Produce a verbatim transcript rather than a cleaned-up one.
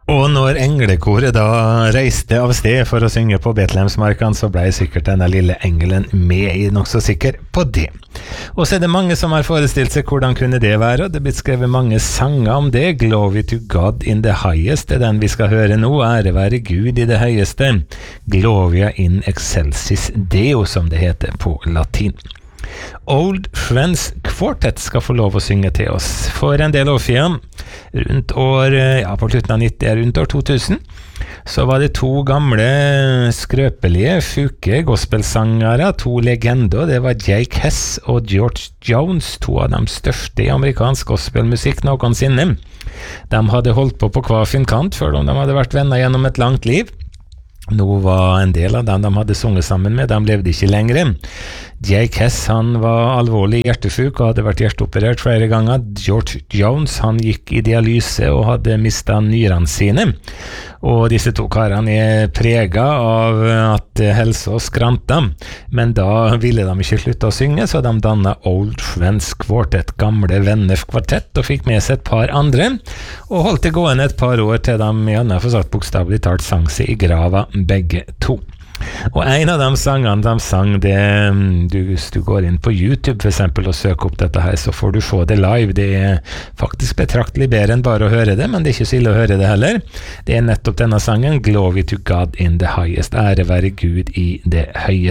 Og når englekoret da reiste av sted for å synge på Betlehemsmarken, så ble sikkert denne lille engelen med i nok så sikker på det. Og så er det mange som har forestilt seg hvordan kunne det være, og det blir skrevet mange sanger om det. Glory to God in the highest er den vi skal høre nå, ære være Gud i det høyeste. Gloria in excelsis Deo, som det heter på latin. Old Friends Quartet skal få lov å synge til oss. For en del år siden, rundt år, ja, på slutten av nitti, rundt år to tusen, så var det to gamle, skrøpelige, sjuke gospelsangere, to legender. Det var Jake Hess og George Jones, to av de største i amerikansk gospelmusikk noensinne. De hadde holdt på på hver sin kant før de hadde vært venner gjennom et langt liv. Nå var en del av dem de hadde sunget sammen med, de levde ikke lenger. Jake Hess, han var alvorlig hjertesjuk og hadde vært hjerteoperert flere ganger. George Jones, han gikk i dialyse og hadde mistet nyrene sine. Og disse to karene er preget av at helse og skranta, men da ville de ikke slutte å synge, så de dannet Old Friends Quartet, gamle venners kvartett, og fikk med seg et par andre, og holdt det gående et par år til de, ja, for sagt bokstavelig talt, sang seg i grava begge to. Og en av de sangene de sang, det, du, hvis du går inn på YouTube for eksempel og søker opp dette her, så får du få det live. Det er faktisk betraktelig bedre enn bare å høre det, men det er ikke så ille å høre det heller. Det er nettopp denne sangen, Glory to God in the highest, ære være Gud i det høyeste.